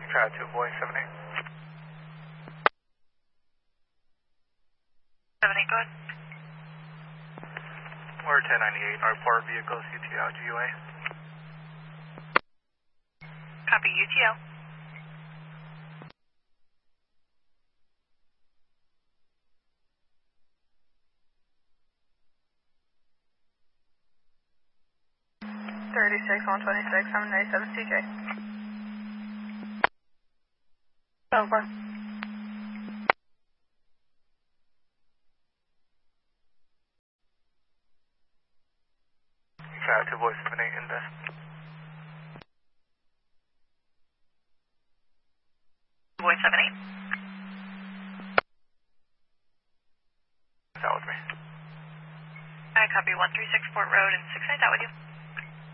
Try to avoid 78. 78, go ahead. We're 1098, our port vehicle UTL GUA. Copy, UTL. $36,126, 797 CJ. Over. Try to avoid 78 in this. Avoid 78. That was me. I copy 136 Port Road and 69 out with you.